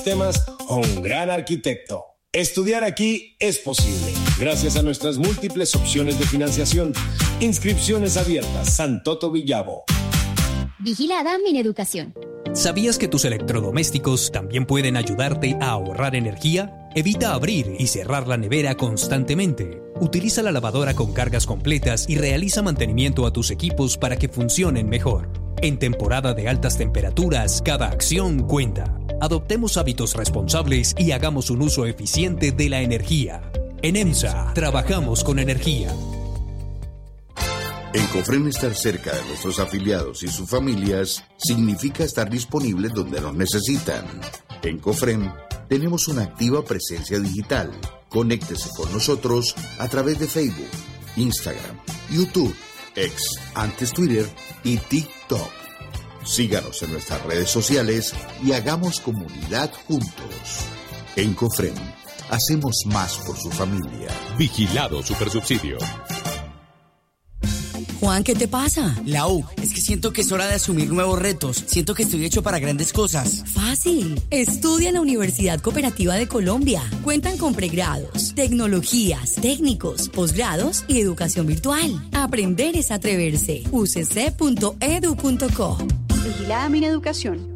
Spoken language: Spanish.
sistemas o un gran arquitecto. Estudiar aquí es posible, gracias a nuestras múltiples opciones de financiación. Inscripciones abiertas, Santoto Villavo. Vigilada Mineducación. ¿Sabías que tus electrodomésticos también pueden ayudarte a ahorrar energía? Evita abrir y cerrar la nevera constantemente. Utiliza la lavadora con cargas completas y realiza mantenimiento a tus equipos para que funcionen mejor. En temporada de altas temperaturas, cada acción cuenta. Adoptemos hábitos responsables y hagamos un uso eficiente de la energía. En EMSA, trabajamos con energía. En Cofrem, estar cerca de nuestros afiliados y sus familias significa estar disponibles donde nos necesitan. En Cofrem tenemos una activa presencia digital. Conéctese con nosotros a través de Facebook, Instagram, YouTube, X, antes Twitter y TikTok. Síganos en nuestras redes sociales y hagamos comunidad juntos. En Cofrem, hacemos más por su familia. Vigilado Supersubsidio. Juan, ¿qué te pasa? Lau, es que siento que es hora de asumir nuevos retos. Siento que estoy hecho para grandes cosas. Fácil. Estudia en la Universidad Cooperativa de Colombia. Cuentan con pregrados, tecnologías, técnicos, posgrados y educación virtual. Aprender es atreverse. ucc.edu.co. Vigilada Mineducación.